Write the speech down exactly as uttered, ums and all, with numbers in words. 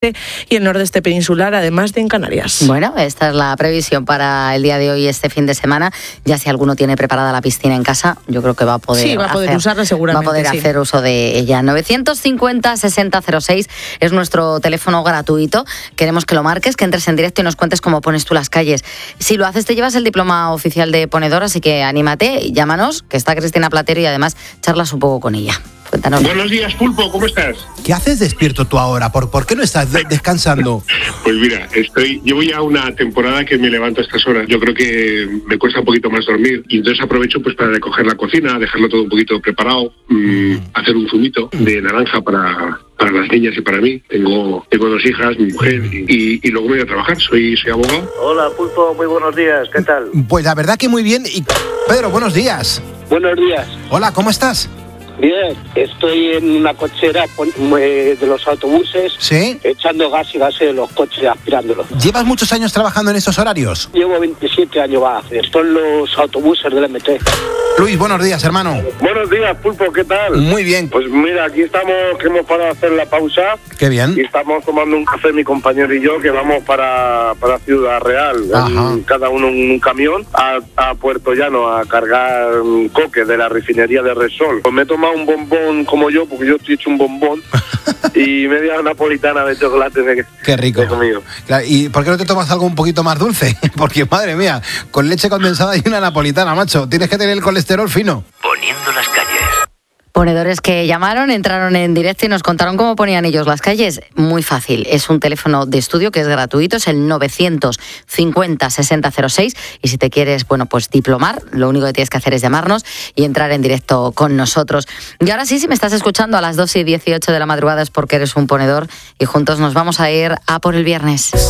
y el nordeste peninsular, además de en Canarias. Bueno, esta es la previsión para el día de hoy, este fin de semana. Ya si alguno tiene preparada la piscina en casa, yo creo que va a poder Sí, va a poder hacer, usarla seguramente. Va a poder sí. hacer uso de ella. novecientos cincuenta sesenta cero seis es nuestro teléfono gratuito. Queremos que lo marques, que entres en directo y nos cuentes cómo pones tú las calles. Si lo haces, te llevas el diploma oficial de ponedor, así que anímate, llámanos, que está Cristina Platero y además charlas un poco con ella. Cuéntanos. Buenos días, Pulpo, ¿cómo estás? ¿Qué haces despierto tú ahora? ¿Por, ¿por qué no estás de- descansando? Pues mira, estoy, llevo ya una temporada que me levanto a estas horas. Yo creo que me cuesta un poquito más dormir y entonces aprovecho pues para recoger la cocina, dejarlo todo un poquito preparado, mmm, hacer un zumito de naranja para, para las niñas y para mí. Tengo, tengo dos hijas, mi mujer y, y luego me voy a trabajar. Soy, soy abogado. Hola, Pulpo, muy buenos días. ¿Qué tal? Pues la verdad que muy bien. Y Pedro, buenos días. Buenos días. Hola, ¿cómo estás? Bien, estoy en una cochera de los autobuses, ¿Sí? echando gas y gas de los coches, aspirándolos. ¿Llevas muchos años trabajando en estos horarios? Llevo veintisiete años va a hacer. Son los autobuses del M T. Luis, buenos días, hermano. Buenos días, Pulpo, ¿qué tal? Muy bien. Pues mira, aquí estamos, que hemos parado a hacer la pausa. Qué bien. Y estamos tomando un café, mi compañero y yo, que vamos para, para Ciudad Real. En, cada uno en un camión a, a Puerto Llano a cargar um, coque de la refinería de Repsol. Pues me he tomado un bombón como yo, porque yo estoy hecho un bombón, y media napolitana de chocolate. De, Qué rico. Claro, ¿y por qué no te tomas algo un poquito más dulce? Porque, madre mía, con leche condensada y una napolitana, macho. Tienes que tener el colesterol fino. Poniendo las calles. Ponedores que llamaron, entraron en directo y nos contaron cómo ponían ellos las calles. Muy fácil, es un teléfono de estudio que es gratuito, es el novecientos cincuenta sesenta cero seis y si te quieres, bueno, pues diplomar, lo único que tienes que hacer es llamarnos y entrar en directo con nosotros. Y ahora sí, si me estás escuchando a las dos y dieciocho de la madrugada es porque eres un ponedor y juntos nos vamos a ir a por el viernes.